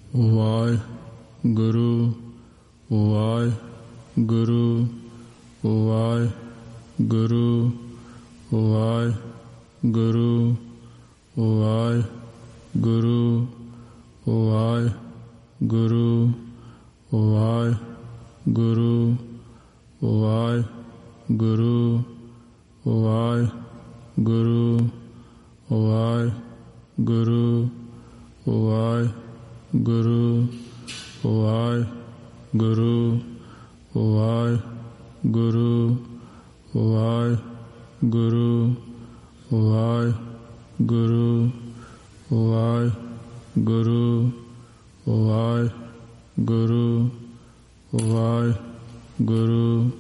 Waheguru Waheguru Waheguru Waheguru Waheguru Waheguru Waheguru Waheguru Waheguru Waheguru Waheguru Waheguru Waheguru Waheguru Waheguru Waheguru Waheguru Waheguru